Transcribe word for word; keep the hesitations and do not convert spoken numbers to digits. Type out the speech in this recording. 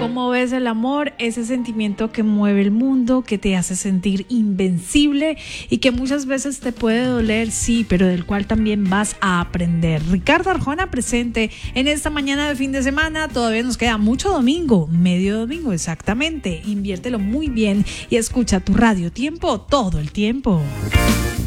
¿Cómo ves el amor? Ese sentimiento que mueve el mundo, que te hace sentir invencible y que muchas veces te puede doler, sí, pero del cual también vas a aprender. Ricardo Arjona presente en esta mañana de fin de semana. Todavía nos queda mucho domingo, medio domingo exactamente. Inviértelo muy bien y escucha tu Radio Tiempo todo el tiempo.